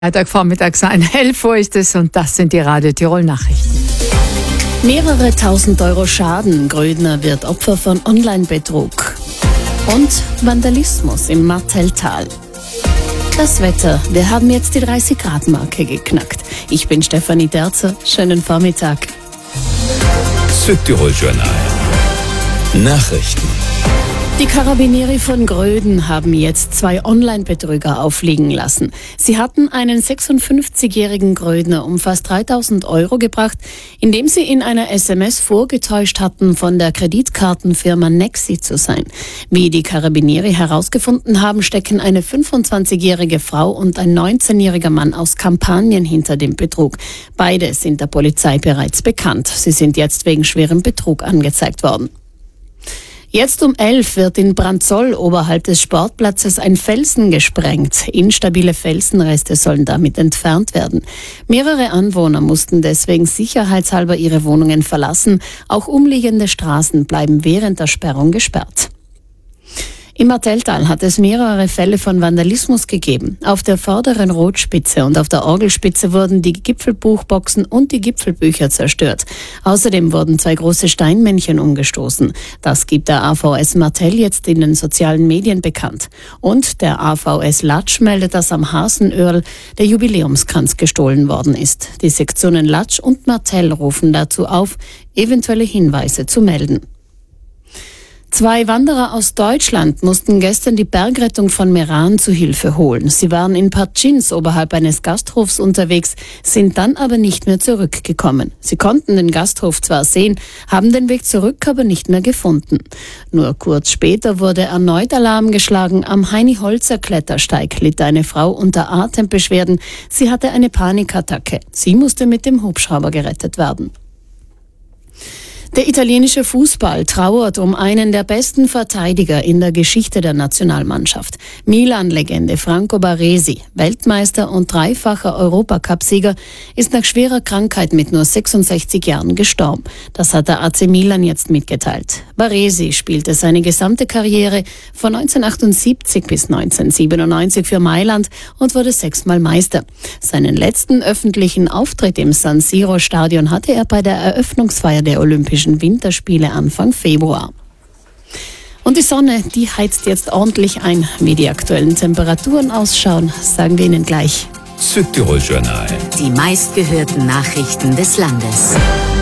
Freitagvormittag sein 11 Uhr ist es und das sind die Radio Tirol Nachrichten. Mehrere 1000 Euro Schaden. Grödner wird Opfer von Online-Betrug. Und Vandalismus im Martelltal. Das Wetter. Wir haben jetzt die 30-Grad-Marke geknackt. Ich bin Stefanie Derzer. Schönen Vormittag. Südtirol Journal. Nachrichten. Die Karabinieri von Gröden haben jetzt 2 Online-Betrüger auffliegen lassen. Sie hatten einen 56-jährigen Grödner um fast 3.000 Euro gebracht, indem sie in einer SMS vorgetäuscht hatten, von der Kreditkartenfirma Nexi zu sein. Wie die Karabinieri herausgefunden haben, stecken eine 25-jährige Frau und ein 19-jähriger Mann aus Kampanien hinter dem Betrug. Beide sind der Polizei bereits bekannt. Sie sind jetzt wegen schwerem Betrug angezeigt worden. Jetzt um 11 wird in Brandzoll oberhalb des Sportplatzes ein Felsen gesprengt. Instabile Felsenreste sollen damit entfernt werden. Mehrere Anwohner mussten deswegen sicherheitshalber ihre Wohnungen verlassen. Auch umliegende Straßen bleiben während der Sperrung gesperrt. Im Martelltal hat es mehrere Fälle von Vandalismus gegeben. Auf der vorderen Rotspitze und auf der Orgelspitze wurden die Gipfelbuchboxen und die Gipfelbücher zerstört. Außerdem wurden 2 große Steinmännchen umgestoßen. Das gibt der AVS Martell jetzt in den sozialen Medien bekannt. Und der AVS Latsch meldet, dass am Hasenöhrl der Jubiläumskranz gestohlen worden ist. Die Sektionen Latsch und Martell rufen dazu auf, eventuelle Hinweise zu melden. 2 Wanderer aus Deutschland mussten gestern die Bergrettung von Meran zu Hilfe holen. Sie waren in Partschins oberhalb eines Gasthofs unterwegs, sind dann aber nicht mehr zurückgekommen. Sie konnten den Gasthof zwar sehen, haben den Weg zurück aber nicht mehr gefunden. Nur kurz später wurde erneut Alarm geschlagen. Am Heini-Holzer-Klettersteig litt eine Frau unter Atembeschwerden. Sie hatte eine Panikattacke. Sie musste mit dem Hubschrauber gerettet werden. Der italienische Fußball trauert um einen der besten Verteidiger in der Geschichte der Nationalmannschaft. Milan-Legende Franco Baresi, Weltmeister und 3-facher Europacup-Sieger, ist nach schwerer Krankheit mit nur 66 Jahren gestorben. Das hat der AC Milan jetzt mitgeteilt. Baresi spielte seine gesamte Karriere von 1978 bis 1997 für Mailand und wurde 6-mal Meister. Seinen letzten öffentlichen Auftritt im San Siro-Stadion hatte er bei der Eröffnungsfeier der Olympischen Winterspiele Anfang Februar. Und die Sonne, die heizt jetzt ordentlich ein. Wie die aktuellen Temperaturen ausschauen, sagen wir Ihnen gleich. Südtirol Journal. Die meistgehörten Nachrichten des Landes.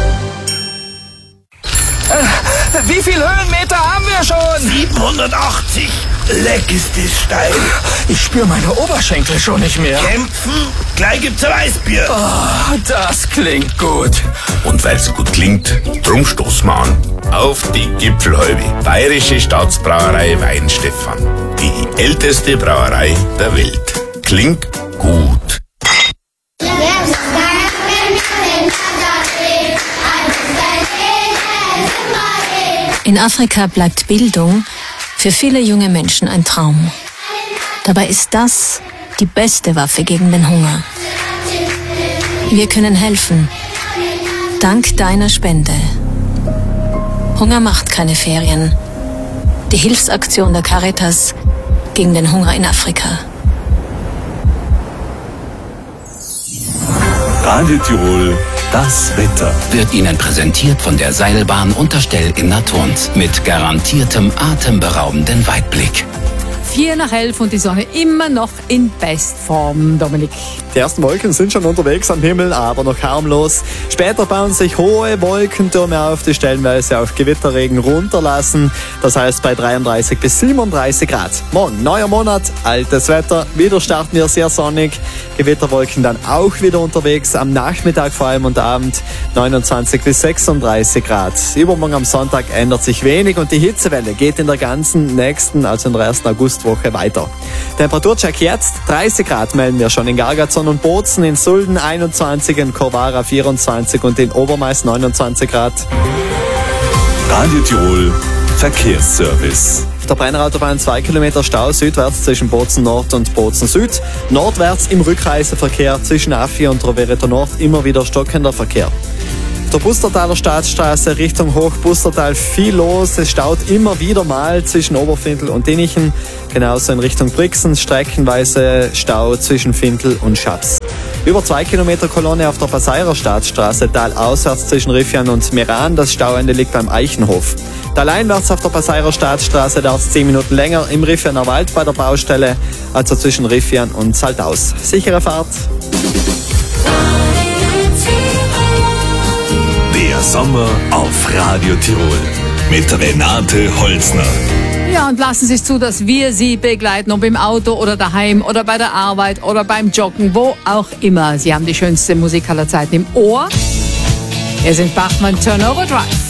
Wie viel Höhenmeter haben wir schon? 780. Leck ist es steil. Ich spüre meine Oberschenkel schon nicht mehr. Kämpfen? Gleich gibt's ein Weißbier. Oh, das klingt gut. Und weil's gut klingt, drum stoßen wir an. Auf die Gipfelhalbe. Bayerische Staatsbrauerei Weinstefan. Die älteste Brauerei der Welt. Klingt gut. In Afrika bleibt Bildung für viele junge Menschen ein Traum. Dabei ist das die beste Waffe gegen den Hunger. Wir können helfen. Dank deiner Spende. Hunger macht keine Ferien. Die Hilfsaktion der Caritas gegen den Hunger in Afrika. Radio Tirol, das Wetter. Wird Ihnen präsentiert von der Seilbahn Unterstell in Natorns mit garantiertem atemberaubenden Weitblick. 4 nach 11 und die Sonne immer noch in Bestform, Dominik. Die ersten Wolken sind schon unterwegs am Himmel, aber noch harmlos. Später bauen sich hohe Wolkentürme auf, die stellenweise auf Gewitterregen runterlassen. Das heißt bei 33 bis 37 Grad. Morgen, neuer Monat, altes Wetter. Wieder starten wir sehr sonnig. Gewitterwolken dann auch wieder unterwegs. Am Nachmittag vor allem und Abend 29 bis 36 Grad. Übermorgen am Sonntag ändert sich wenig und die Hitzewelle geht in der ganzen nächsten, also in der ersten Augustwoche weiter. Temperaturcheck jetzt. 30 Grad melden wir schon in Gargatzon und Bozen, in Sulden 21, in Corvara 24 und in Obermais 29 Grad. Radio Tirol, Verkehrsservice. Auf der Brennerautobahn 2 Kilometer Stau südwärts zwischen Bozen Nord und Bozen Süd. Nordwärts im Rückreiseverkehr zwischen Affi und Rovereto Nord immer wieder stockender Verkehr. Auf der Bustertaler Staatsstraße Richtung Hochbustertal viel los. Es staut immer wieder mal zwischen Oberfintel und Dinichen. Genauso in Richtung Brixen streckenweise Stau zwischen Fintel und Schaps. Über 2 Kilometer Kolonne auf der Passairer Staatsstraße talauswärts zwischen Riffian und Meran. Das Stauende liegt beim Eichenhof. Taleinwärts auf der Passairer Staatsstraße dauert es 10 Minuten länger im Riffianer Wald bei der Baustelle, also zwischen Riffian und Saltaus. Sichere Fahrt. Der Sommer auf Radio Tirol mit Renate Holzner. Ja, und lassen Sie es zu, dass wir Sie begleiten, ob im Auto oder daheim oder bei der Arbeit oder beim Joggen, wo auch immer. Sie haben die schönste Musik aller Zeiten im Ohr. Wir sind Bachmann Turnover Drive.